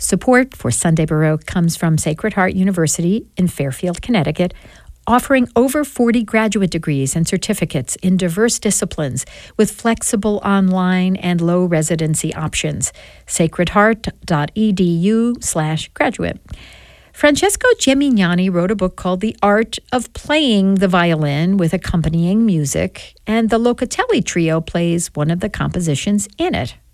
Support for Sunday Baroque comes from Sacred Heart University in Fairfield, Connecticut, offering over 40 graduate degrees and certificates in diverse disciplines with flexible online and low residency options. sacredheart.edu/graduate. Francesco Gemignani wrote a book called The Art of Playing the Violin with Accompanying Music, and the Locatelli Trio plays one of the compositions in it.